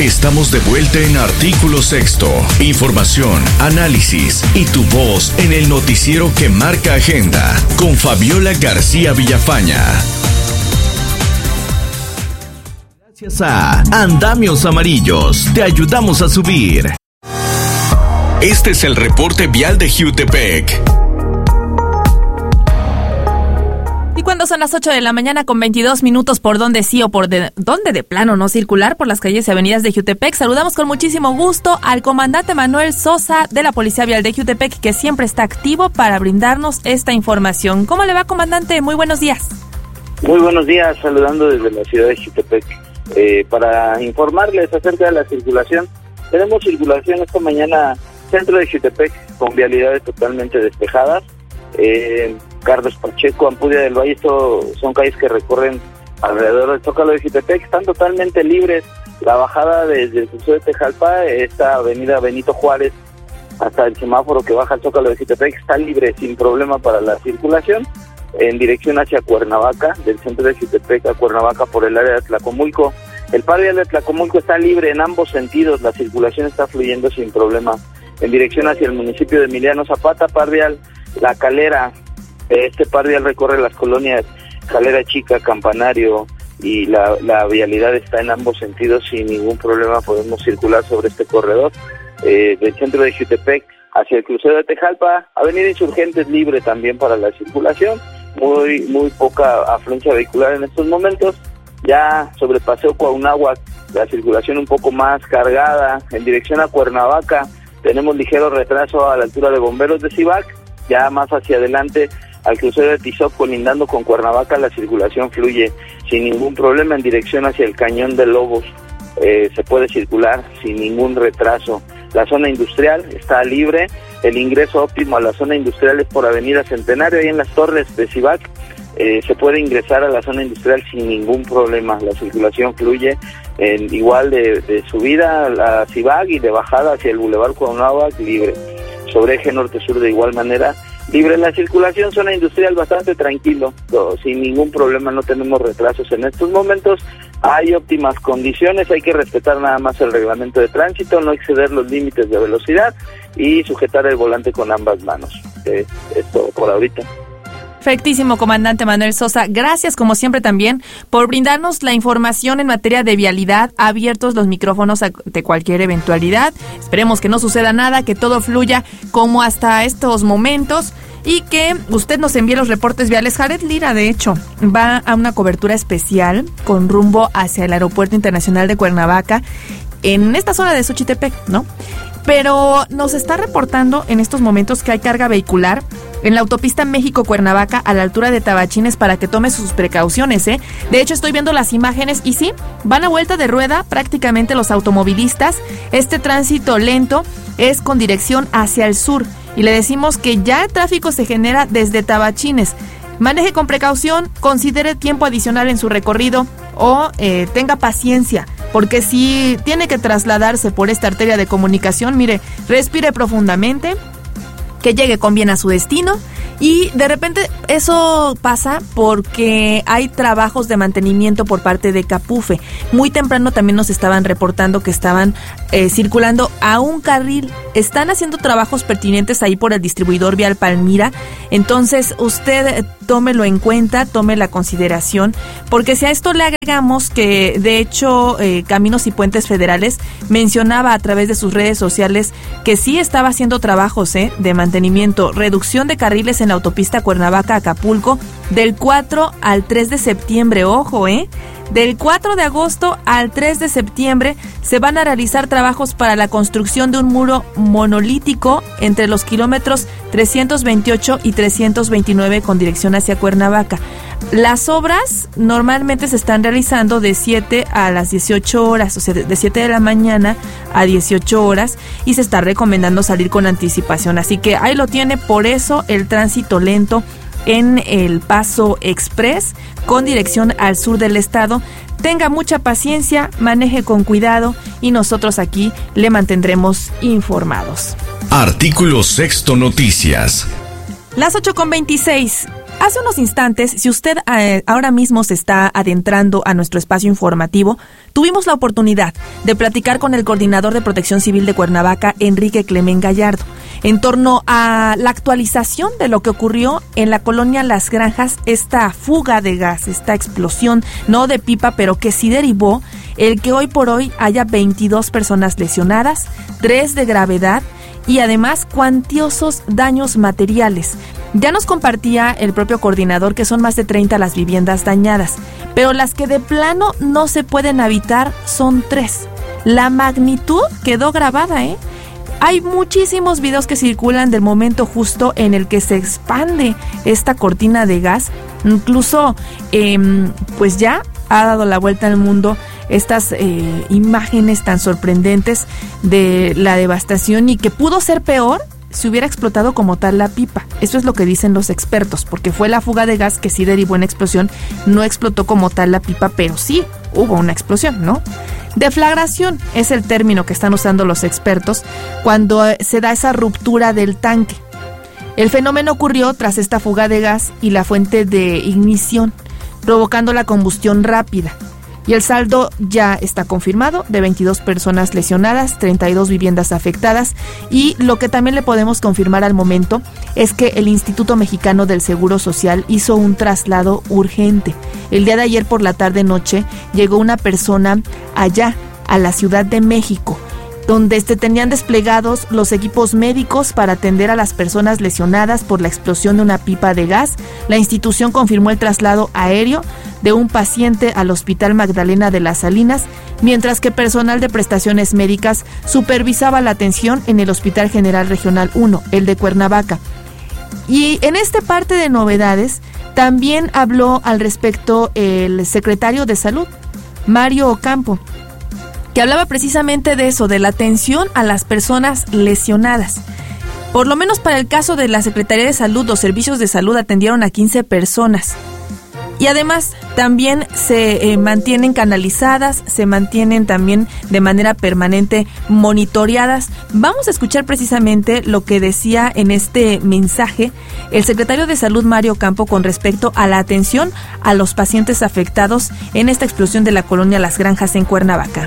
Estamos de vuelta en Artículo Sexto. Información, análisis y tu voz en el noticiero que marca agenda con Fabiola García Villafaña. Gracias a Andamios Amarillos, te ayudamos a subir. Este es el reporte vial de Jiutepec. Y cuando son las 8 de la mañana con 22 minutos, por donde sí o por donde de plano no circular por las calles y avenidas de Jiutepec, saludamos con muchísimo gusto al comandante Manuel Sosa de la Policía Vial de Jiutepec, que siempre está activo para brindarnos esta información. ¿Cómo le va, comandante? Muy buenos días. Muy buenos días, saludando desde la ciudad de Jiutepec. Para informarles acerca de la circulación, tenemos circulación esta mañana centro de Jiutepec con vialidades totalmente despejadas. Carlos Pacheco, Ampudia del Valle, son calles que recorren alrededor del Zócalo de Jiutepec, están totalmente libres. La bajada desde el crucero de Tejalpa, esta avenida Benito Juárez, hasta el semáforo que baja al Zócalo de Jiutepec, está libre, sin problema para la circulación. En dirección hacia Cuernavaca, del centro de Jiutepec a Cuernavaca por el área de Tlacomulco. El par vial de Tlacomulco está libre en ambos sentidos, la circulación está fluyendo sin problema. En dirección hacia el municipio de Emiliano Zapata, par vial La Calera. Este par vial recorre las colonias Calera Chica, Campanario, y la vialidad está en ambos sentidos sin ningún problema. Podemos circular sobre este corredor del centro de Jiutepec hacia el crucero de Tejalpa. Avenida Insurgentes libre también para la circulación. Muy poca afluencia vehicular en estos momentos. Ya sobre Paseo Cuauhnáhuac, la circulación un poco más cargada. En dirección a Cuernavaca tenemos ligero retraso a la altura de Bomberos de Cibac. Ya más hacia adelante, al crucero de Tizoc, colindando con Cuernavaca, la circulación fluye sin ningún problema. En dirección hacia el Cañón de Lobos se puede circular sin ningún retraso. La zona industrial está libre. El ingreso óptimo a la zona industrial es por Avenida Centenario, ahí en las torres de Cibac. Se puede ingresar a la zona industrial sin ningún problema. La circulación fluye igual de subida a la Cibac y de bajada hacia el Boulevard Cuauhnáhuac libre. Sobre eje norte-sur de igual manera libre la circulación. Zona industrial bastante tranquilo, sin ningún problema, no tenemos retrasos en estos momentos. Hay óptimas condiciones, hay que respetar nada más el reglamento de tránsito, no exceder los límites de velocidad y sujetar el volante con ambas manos. Es todo por ahorita. Perfectísimo, comandante Manuel Sosa. Gracias, como siempre, también por brindarnos la información en materia de vialidad. Abiertos los micrófonos de cualquier eventualidad. Esperemos que no suceda nada, que todo fluya como hasta estos momentos y que usted nos envíe los reportes viales. Jared Lira, de hecho, va a una cobertura especial con rumbo hacia el Aeropuerto Internacional de Cuernavaca en esta zona de Xochitepec, ¿no? Pero nos está reportando en estos momentos que hay carga vehicular en la autopista México-Cuernavaca a la altura de Tabachines para que tome sus precauciones, ¿eh? De hecho, estoy viendo las imágenes y sí, van a vuelta de rueda prácticamente los automovilistas. Este tránsito lento es con dirección hacia el sur y le decimos que ya el tráfico se genera desde Tabachines. Maneje con precaución, considere tiempo adicional en su recorrido o tenga paciencia, porque si tiene que trasladarse por esta arteria de comunicación, mire, respire profundamente, que llegue con bien a su destino. Y de repente eso pasa porque hay trabajos de mantenimiento por parte de Capufe. Muy temprano también nos estaban reportando que estaban circulando a un carril. Están haciendo trabajos pertinentes ahí por el distribuidor vial Palmira. Entonces usted tómelo en cuenta, tome la consideración, porque si a esto le agregamos que de hecho Caminos y Puentes Federales mencionaba a través de sus redes sociales que sí estaba haciendo trabajos de mantenimiento, reducción de carriles en la autopista Cuernavaca-Acapulco del 4 al 3 de septiembre, ojo, del 4 de agosto al 3 de septiembre se van a realizar trabajos para la construcción de un muro monolítico entre los kilómetros 328 y 329 con dirección hacia Cuernavaca. Las obras normalmente se están realizando de 7 a las 18 horas, o sea, de 7 de la mañana a 18 horas, y se está recomendando salir con anticipación. Así que ahí lo tiene, por eso el tránsito lento en el Paso Express con dirección al sur del estado. Tenga mucha paciencia, maneje con cuidado y nosotros aquí le mantendremos informados. Artículo Sexto Noticias. Las 8:26. Hace unos instantes, si usted ahora mismo se está adentrando a nuestro espacio informativo, tuvimos la oportunidad de platicar con el coordinador de Protección Civil de Cuernavaca, Enrique Clemén Gallardo, en torno a la actualización de lo que ocurrió en la colonia Las Granjas, esta fuga de gas, esta explosión, no de pipa, pero que sí derivó el que hoy por hoy haya 22 personas lesionadas, 3 de gravedad y además cuantiosos daños materiales. Ya nos compartía el propio coordinador que son más de 30 las viviendas dañadas, pero las que de plano no se pueden habitar son 3. La magnitud quedó grabada, ¿eh? Hay muchísimos videos que circulan del momento justo en el que se expande esta cortina de gas. Incluso, pues ya ha dado la vuelta al mundo estas imágenes tan sorprendentes de la devastación y que pudo ser peor si hubiera explotado como tal la pipa. Eso es lo que dicen los expertos, porque fue la fuga de gas que sí derivó en explosión, no explotó como tal la pipa, pero sí hubo una explosión, ¿no? Deflagración es el término que están usando los expertos cuando se da esa ruptura del tanque. El fenómeno ocurrió tras esta fuga de gas y la fuente de ignición, provocando la combustión rápida. Y el saldo ya está confirmado, de 22 personas lesionadas, 32 viviendas afectadas, y lo que también le podemos confirmar al momento es que el Instituto Mexicano del Seguro Social hizo un traslado urgente. El día de ayer por la tarde-noche llegó una persona allá, a la Ciudad de México, donde tenían desplegados los equipos médicos para atender a las personas lesionadas por la explosión de una pipa de gas. La institución confirmó el traslado aéreo de un paciente al Hospital Magdalena de las Salinas, mientras que personal de prestaciones médicas supervisaba la atención en el Hospital General Regional 1, el de Cuernavaca. Y en este parte de novedades, también habló al respecto el secretario de Salud, Mario Ocampo, que hablaba precisamente de eso, de la atención a las personas lesionadas. Por lo menos para el caso de la Secretaría de Salud, los servicios de salud atendieron a 15 personas. Y además también se mantienen canalizadas, se mantienen también de manera permanente monitoreadas. Vamos a escuchar precisamente lo que decía en este mensaje el secretario de Salud, Mario Ocampo, con respecto a la atención a los pacientes afectados en esta explosión de la colonia Las Granjas en Cuernavaca.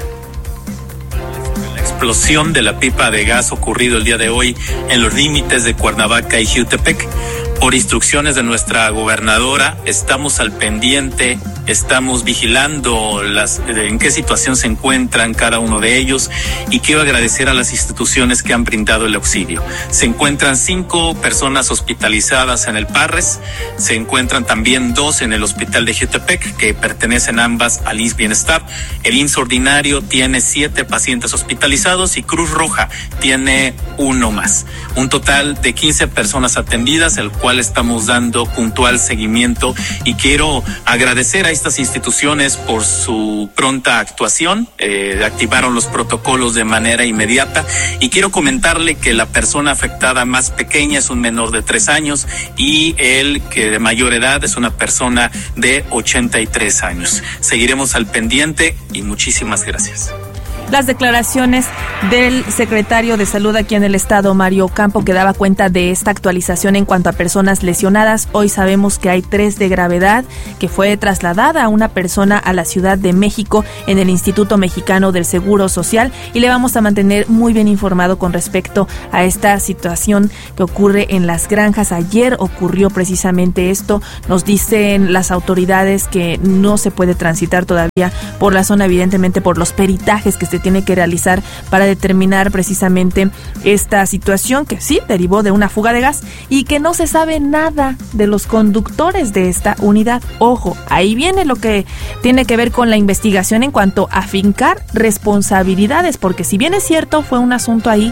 Explosión de la pipa de gas ocurrido el día de hoy en los límites de Cuernavaca y Jiutepec. Por instrucciones de nuestra gobernadora, estamos al pendiente, estamos vigilando en qué situación se encuentran cada uno de ellos, y quiero agradecer a las instituciones que han brindado el auxilio. Se encuentran 5 personas hospitalizadas en el Parres, se encuentran también 2 en el hospital de Jiutepec, que pertenecen ambas al IMSS Bienestar. El IMSS ordinario tiene 7 pacientes hospitalizados y Cruz Roja tiene 1 más. Un total de 15 personas atendidas, el cual estamos dando puntual seguimiento, y quiero agradecer a estas instituciones por su pronta actuación. Activaron los protocolos de manera inmediata, y quiero comentarle que la persona afectada más pequeña es un menor de 3 años y el que de mayor edad es una persona de 83 años. Seguiremos al pendiente y muchísimas gracias. Las declaraciones del secretario de Salud aquí en el estado, Mario Ocampo, que daba cuenta de esta actualización en cuanto a personas lesionadas. Hoy sabemos que hay 3 de gravedad, que fue trasladada a una persona a la Ciudad de México en el Instituto Mexicano del Seguro Social, y le vamos a mantener muy bien informado con respecto a esta situación que ocurre en Las Granjas. Ayer ocurrió precisamente esto. Nos dicen las autoridades que no se puede transitar todavía por la zona, evidentemente por los peritajes que se tiene que realizar para determinar precisamente esta situación, que sí derivó de una fuga de gas y que no se sabe nada de los conductores de esta unidad. Ojo, ahí viene lo que tiene que ver con la investigación en cuanto a fincar responsabilidades, porque si bien es cierto fue un asunto ahí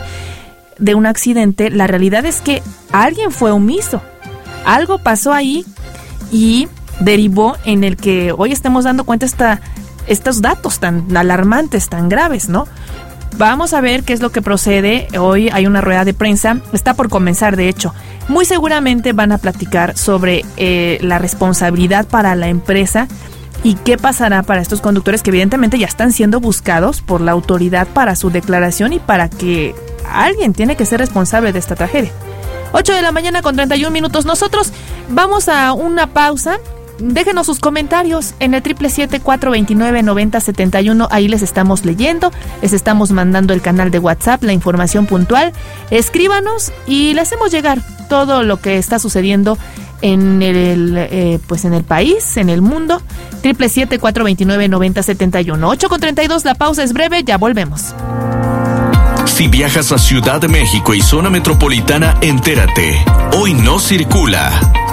de un accidente, la realidad es que alguien fue omiso, algo pasó ahí y derivó en el que hoy estemos dando cuenta estos datos tan alarmantes, tan graves, ¿no? Vamos a ver qué es lo que procede. Hoy hay una rueda de prensa, está por comenzar de hecho. Muy seguramente van a platicar sobre la responsabilidad para la empresa y qué pasará para estos conductores que evidentemente ya están siendo buscados por la autoridad para su declaración y para que alguien tiene que ser responsable de esta tragedia. 8 de la mañana con 31 minutos. Nosotros vamos a una pausa. Déjenos sus comentarios en el 777-429-9071. Ahí les estamos leyendo, les estamos mandando el canal de WhatsApp, la información puntual. Escríbanos y le hacemos llegar todo lo que está sucediendo en el país, en el mundo. 777-429-9071. 8:32, la pausa es breve, ya volvemos. Si viajas a Ciudad de México y zona metropolitana, entérate. Hoy no circula.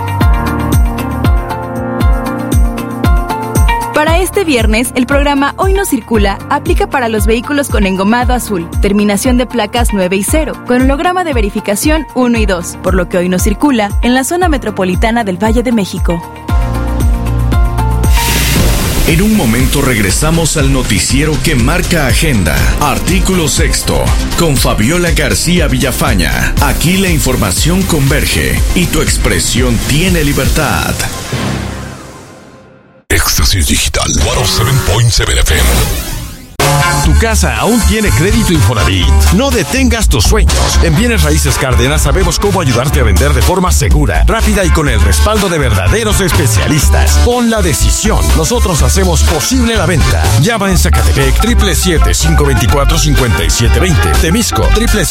Para este viernes, el programa Hoy no circula aplica para los vehículos con engomado azul, terminación de placas 9 y 0, con holograma de verificación 1 y 2, por lo que hoy no circula en la zona metropolitana del Valle de México. En un momento regresamos al noticiero que marca agenda. Artículo 6, con Fabiola García Villafaña. Aquí la información converge y tu expresión tiene libertad. Éxtasis Digital 107.7 FM. Tu casa aún tiene crédito Infonavit. No detengas tus sueños. En Bienes Raíces Cárdenas sabemos cómo ayudarte a vender de forma segura, rápida y con el respaldo de verdaderos especialistas. Pon la decisión. Nosotros hacemos posible la venta. Llama en Zacatepec 777-524-5720. Temisco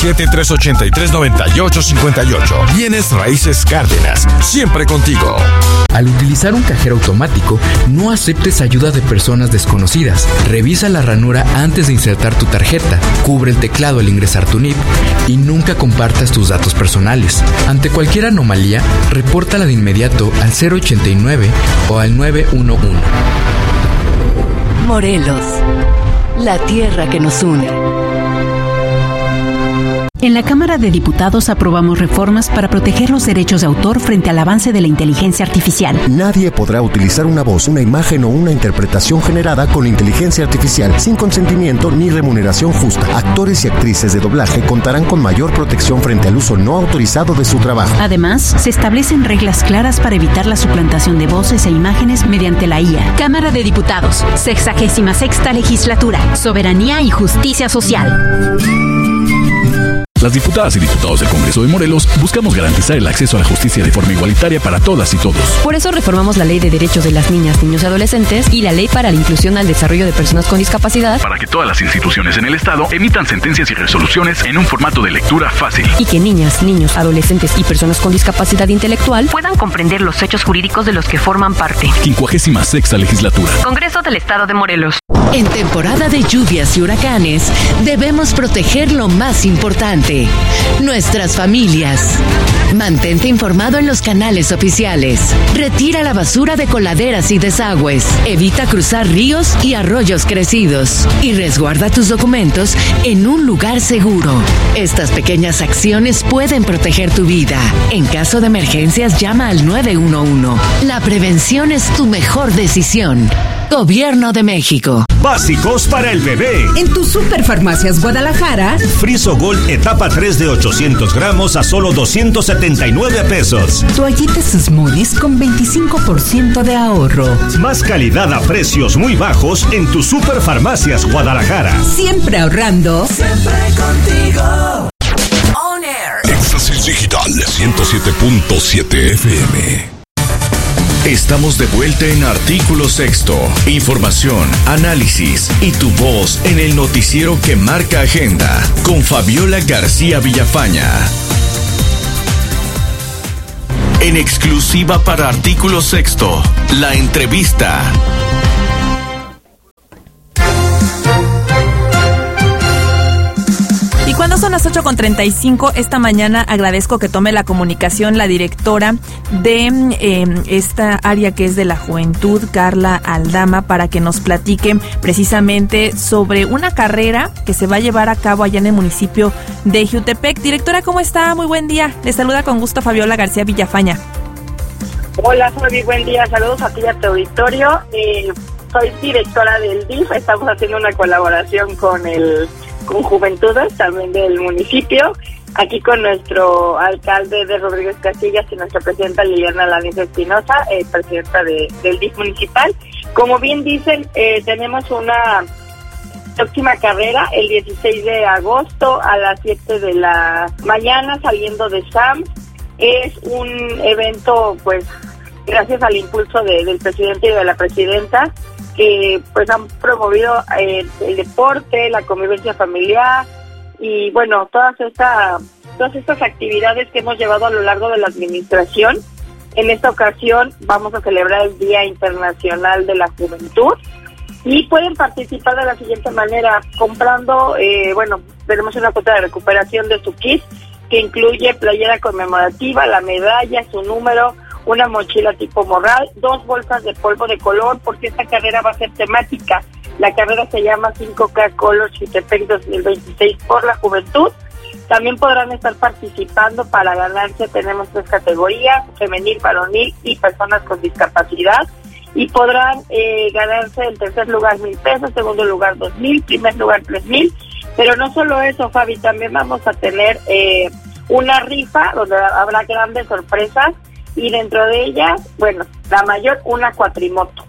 777-383-9858. Bienes Raíces Cárdenas. Siempre contigo. Al utilizar un cajero automático, no aceptes ayuda de personas desconocidas. Revisa la ranura antes de insertar tu tarjeta. Cubre el teclado al ingresar tu NIP y nunca compartas tus datos personales. Ante cualquier anomalía, repórtala de inmediato al 089 o al 911. Morelos, la tierra que nos une. En la Cámara de Diputados aprobamos reformas para proteger los derechos de autor frente al avance de la inteligencia artificial. Nadie podrá utilizar una voz, una imagen o una interpretación generada con inteligencia artificial sin consentimiento ni remuneración justa. Actores y actrices de doblaje contarán con mayor protección frente al uso no autorizado de su trabajo. Además, se establecen reglas claras para evitar la suplantación de voces e imágenes mediante la IA. Cámara de Diputados, 66ª Legislatura, Soberanía y Justicia Social. Las diputadas y diputados del Congreso de Morelos buscamos garantizar el acceso a la justicia de forma igualitaria para todas y todos. Por eso reformamos la Ley de Derechos de las Niñas, Niños y Adolescentes y la Ley para la Inclusión al Desarrollo de Personas con Discapacidad, para que todas las instituciones en el Estado emitan sentencias y resoluciones en un formato de lectura fácil. Y que niñas, niños, adolescentes y personas con discapacidad intelectual puedan comprender los hechos jurídicos de los que forman parte. 56ª Legislatura. Congreso del Estado de Morelos. En temporada de lluvias y huracanes, debemos proteger lo más importante: nuestras familias. Mantente informado en los canales oficiales. Retira la basura de coladeras y desagües. Evita cruzar ríos y arroyos crecidos. Y resguarda tus documentos en un lugar seguro. Estas pequeñas acciones pueden proteger tu vida. En caso de emergencias, llama al 911. La prevención es tu mejor decisión. Gobierno de México. Básicos para el bebé. En tu Superfarmacias Guadalajara. Friso Gold etapa 3 de 800 gramos a solo 279 pesos. Toallitas Smoothies con 25% de ahorro. Más calidad a precios muy bajos en tu Superfarmacias Guadalajara. Siempre ahorrando. Siempre contigo. On Air. Éxtasis Digital 107.7 FM. Estamos de vuelta en Artículo 6. Información, análisis y tu voz en el noticiero que marca agenda con Fabiola García Villafaña. En exclusiva para Artículo 6, la entrevista. Y cuando son las 8:35, esta mañana agradezco que tome la comunicación la directora de esta área que es de la juventud, Carla Aldama, para que nos platique precisamente sobre una carrera que se va a llevar a cabo allá en el municipio de Jiutepec. Directora, ¿cómo está? Muy buen día. Le saluda con gusto Fabiola García Villafaña. Hola, Fabi, buen día. Saludos a ti y a tu auditorio. Soy directora del DIF. Estamos haciendo una colaboración con Juventudes, también del municipio, aquí con nuestro alcalde de Rodríguez Casillas y nuestra presidenta Liliana Lanis Espinosa, presidenta del DIF municipal. Como bien dicen, tenemos una próxima carrera el 16 de agosto a las 7 de la mañana, saliendo de SAMS. Es un evento, pues, gracias al impulso del presidente y de la presidenta, que pues han promovido el deporte, la convivencia familiar y bueno, todas estas actividades que hemos llevado a lo largo de la administración. En esta ocasión vamos a celebrar el Día Internacional de la Juventud y pueden participar de la siguiente manera, comprando, tenemos una cuota de recuperación de su kit que incluye playera conmemorativa, la medalla, su número, una mochila tipo morral, 2 bolsas de polvo de color, porque esta carrera va a ser temática. La carrera se llama 5K Colors Jutepec 2026 por la juventud. También podrán estar participando para ganarse, tenemos 3 categorías, femenil, varonil y personas con discapacidad. Y podrán ganarse en tercer lugar 1,000 pesos, segundo lugar 2,000, primer lugar 3,000. Pero no solo eso, Fabi, también vamos a tener una rifa donde habrá grandes sorpresas. Y dentro de ellas, la mayor, una cuatrimoto.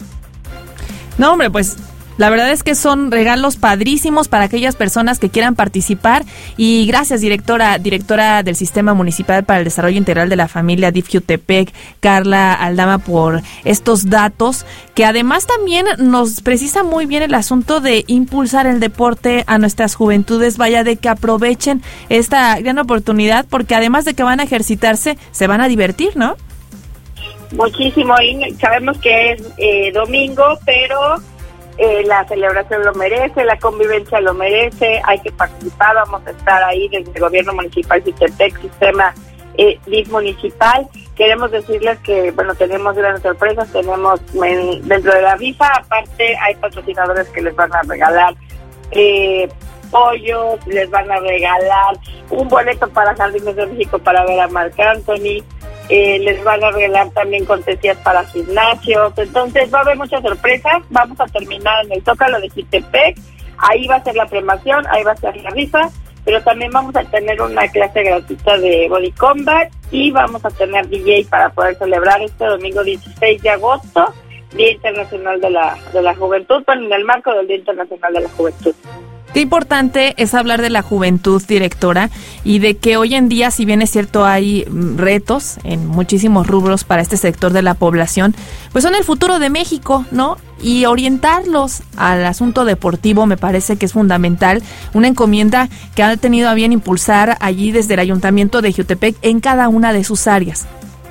No, hombre, pues la verdad es que son regalos padrísimos para aquellas personas que quieran participar. Y gracias, directora del Sistema Municipal para el Desarrollo Integral de la Familia DIF Jutepec, Carla Aldama, por estos datos, que además también nos precisa muy bien el asunto de impulsar el deporte a nuestras juventudes. Vaya, de que aprovechen esta gran oportunidad, porque además de que van a ejercitarse, se van a divertir, ¿no? Muchísimo, y sabemos que es domingo, pero la celebración lo merece, la convivencia lo merece, hay que participar, vamos a estar ahí desde el Gobierno Municipal Jutepec, Sistema DIF Municipal. Queremos decirles que, tenemos grandes sorpresas, tenemos dentro de la rifa, aparte hay patrocinadores que les van a regalar pollos, les van a regalar un boleto para Jardines de México para ver a Marc Anthony, les van a regalar también cortesías para gimnasios. Entonces va a haber muchas sorpresas. Vamos a terminar en el Zócalo de Jutepec, ahí va a ser la premiación, ahí va a ser la rifa, pero también vamos a tener una clase gratuita de Body Combat y vamos a tener DJ para poder celebrar este domingo 16 de agosto, Día Internacional de la Juventud, en el marco del Día Internacional de la Juventud. Qué importante es hablar de la juventud, directora, y de que hoy en día, si bien es cierto, hay retos en muchísimos rubros para este sector de la población, pues son el futuro de México, ¿no? Y orientarlos al asunto deportivo me parece que es fundamental, una encomienda que ha tenido a bien impulsar allí desde el Ayuntamiento de Jutepec en cada una de sus áreas.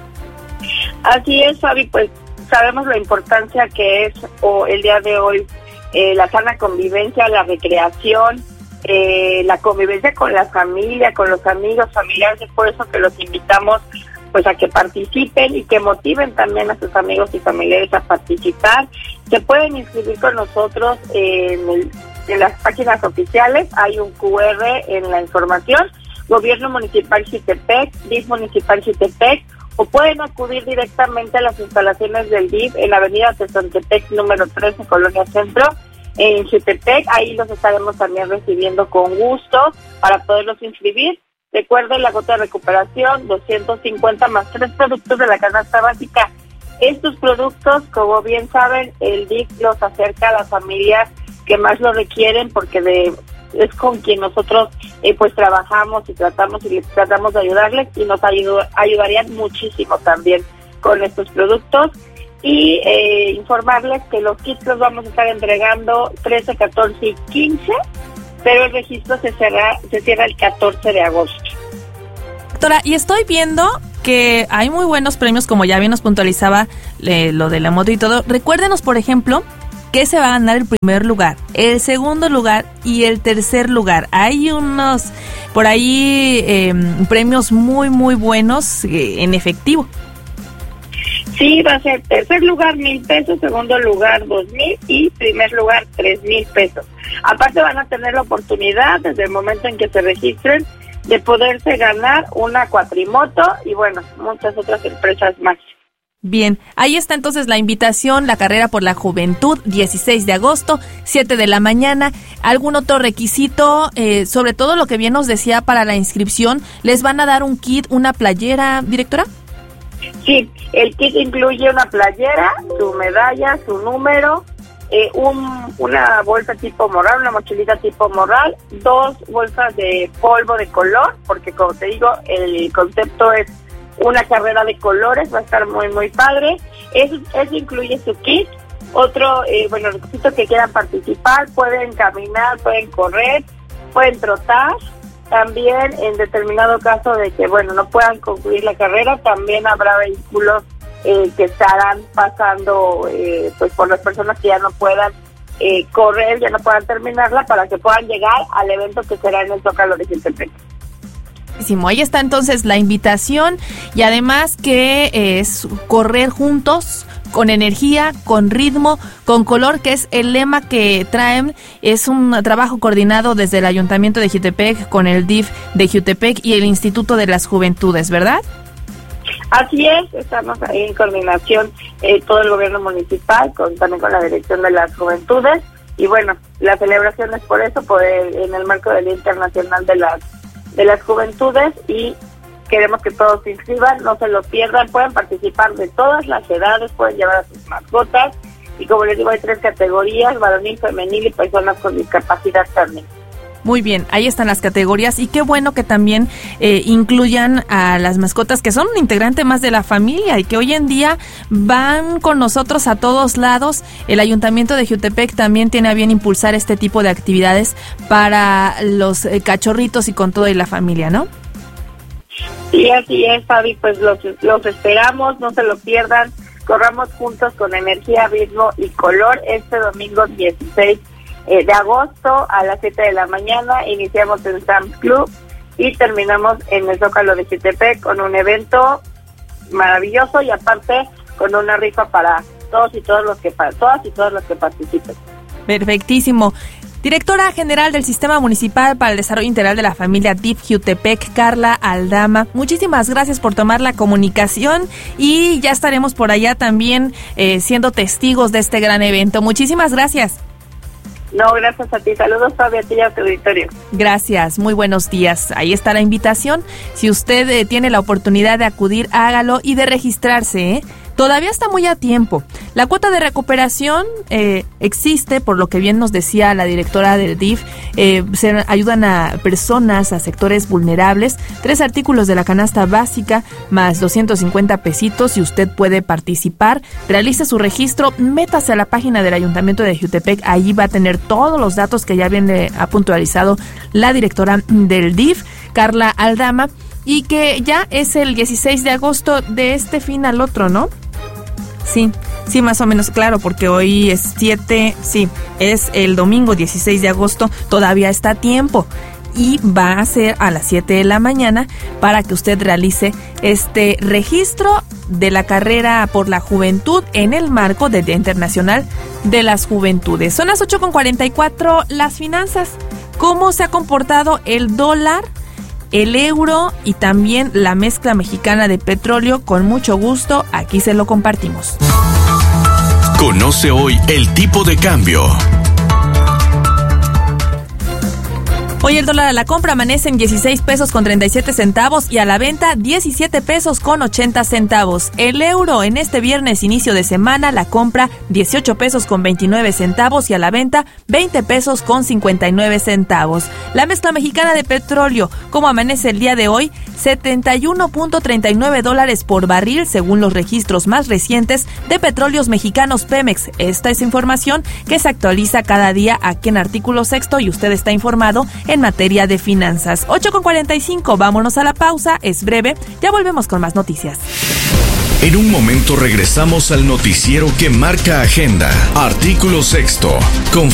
Así es, Fabi, pues sabemos la importancia que es el día de hoy la sana convivencia, la recreación, la convivencia con la familia, con los amigos, familiares. Es por eso que los invitamos pues a que participen y que motiven también a sus amigos y familiares a participar. Se pueden inscribir con nosotros en las páginas oficiales, hay un QR en la información, Gobierno Municipal Jutepec, DIF Municipal Jutepec, o pueden acudir directamente a las instalaciones del DIF en la avenida Tezontepec número 13, Colonia Centro, en Jutepec. Ahí los estaremos también recibiendo con gusto para poderlos inscribir. Recuerden la cuota de recuperación, 250 más 3 productos de la canasta básica. Estos productos, como bien saben, el DIF los acerca a las familias que más lo requieren, porque es con quien nosotros pues trabajamos y tratamos de ayudarles, y nos ayudarían muchísimo también con estos productos. Y informarles que los kits los vamos a estar entregando 13, 14 y 15, pero el registro se cierra el 14 de agosto. Doctora, y estoy viendo que hay muy buenos premios, como ya bien nos puntualizaba lo de la moto y todo. Recuérdenos, por ejemplo, que se va a ganar el primer lugar, el segundo lugar y el tercer lugar. Hay unos por ahí premios muy, muy buenos en efectivo. Sí, va a ser tercer lugar 1,000 pesos, segundo lugar 2,000 y primer lugar 3,000 pesos. Aparte van a tener la oportunidad, desde el momento en que se registren, de poderse ganar una cuatrimoto y muchas otras empresas más. Bien, ahí está entonces la invitación, la carrera por la juventud, 16 de agosto, 7 de la mañana. ¿Algún otro requisito? Sobre todo lo que bien nos decía para la inscripción, ¿les van a dar un kit, una playera, directora? Sí, el kit incluye una playera, su medalla, su número, una bolsa tipo morral, una mochilita tipo morral, 2 bolsas de polvo de color, porque como te digo, el concepto es una carrera de colores, va a estar muy, muy padre. Eso incluye su kit. Otro, requisito que quieran participar, pueden caminar, pueden correr, pueden trotar. También, en determinado caso de que, no puedan concluir la carrera, también habrá vehículos que estarán pasando por las personas que ya no puedan correr, ya no puedan terminarla, para que puedan llegar al evento que será en el Zócalo de Jutepec. Ahí está entonces la invitación, y además que es correr juntos, con energía, con ritmo, con color, que es el lema que traen. Es un trabajo coordinado desde el Ayuntamiento de Jutepec con el DIF de Jutepec y el Instituto de las Juventudes, ¿verdad? Así es, estamos ahí en coordinación todo el gobierno municipal, también con la Dirección de las Juventudes, y la celebración es por eso, en el marco del Día Internacional de las Juventudes, y queremos que todos se inscriban, no se lo pierdan, pueden participar de todas las edades, pueden llevar a sus mascotas, y como les digo, hay 3 categorías: varonil, femenil y personas con discapacidad también. Muy bien, ahí están las categorías, y qué bueno que también incluyan a las mascotas, que son un integrante más de la familia y que hoy en día van con nosotros a todos lados. El Ayuntamiento de Jutepec también tiene a bien impulsar este tipo de actividades para los cachorritos y con toda la familia, ¿no? Sí, así es, Fabi, pues los esperamos, no se lo pierdan, corramos juntos con energía, ritmo y color este domingo 16 de agosto a las 7 de la mañana. Iniciamos en Sam's Club y terminamos en el Zócalo de Jutepec con un evento maravilloso, y aparte con una rifa para todas y todos los que participen. Perfectísimo. Directora General del Sistema Municipal para el Desarrollo Integral de la Familia DIF Jutepec, Carla Aldama, muchísimas gracias por tomar la comunicación, y ya estaremos por allá también siendo testigos de este gran evento. Muchísimas gracias. No, gracias a ti. Saludos, Fabi, a ti y a tu auditorio. Gracias, muy buenos días. Ahí está la invitación. Si usted tiene la oportunidad de acudir, hágalo, y de registrarse, Todavía está muy a tiempo. La cuota de recuperación existe, por lo que bien nos decía la directora del DIF. Se ayudan a personas, a sectores vulnerables. 3 artículos de la canasta básica más 250 pesitos y usted puede participar. Realice su registro, métase a la página del Ayuntamiento de Jutepec. Allí va a tener todos los datos que ya bien ha puntualizado la directora del DIF, Carla Aldama, y que ya es el 16 de agosto de este fin al otro, ¿no? Sí, más o menos, claro, porque hoy es 7, sí, es el domingo 16 de agosto, todavía está a tiempo. Y va a ser a las 7 de la mañana para que usted realice este registro de la carrera por la juventud en el marco del Día Internacional de las Juventudes. Son las 8:44, las finanzas. ¿Cómo se ha comportado el dólar, el euro y también la mezcla mexicana de petróleo? Con mucho gusto, aquí se lo compartimos. Conoce hoy el tipo de cambio. Hoy el dólar a la compra amanece en 16 pesos con 37 centavos y a la venta 17 pesos con 80 centavos. El euro en este viernes inicio de semana, la compra 18 pesos con 29 centavos y a la venta 20 pesos con 59 centavos. La mezcla mexicana de petróleo, ¿cómo amanece el día de hoy? 71.39 dólares por barril según los registros más recientes de Petróleos Mexicanos Pemex. Esta es información que se actualiza cada día aquí en Artículo Sexto y usted está informado en materia de finanzas. 8:45, vámonos a la pausa, es breve, ya volvemos con más noticias. En un momento regresamos al noticiero que marca agenda. Artículo Sexto, con